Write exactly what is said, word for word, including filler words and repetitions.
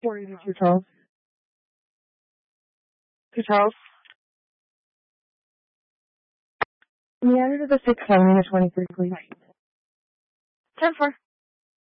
four eighty-two, Charles. To Charles. Can you enter the six seventy to twenty-three, please? ten four.